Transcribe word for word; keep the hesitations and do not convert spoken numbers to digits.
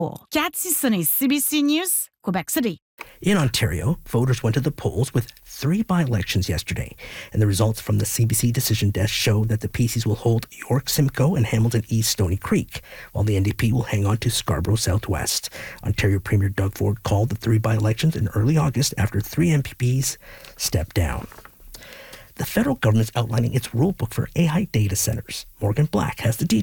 Cathy Sonny, C B C News, Quebec City. In Ontario, voters went to the polls with three by-elections yesterday, and the results from the C B C Decision Desk show that the P Cs will hold York Simcoe and Hamilton East Stony Creek, while the N D P will hang on to Scarborough Southwest. Ontario Premier Doug Ford called the three by-elections in early August after three M P Ps stepped down. The federal government is outlining its rulebook for A I data centers. Morgan Black has the details.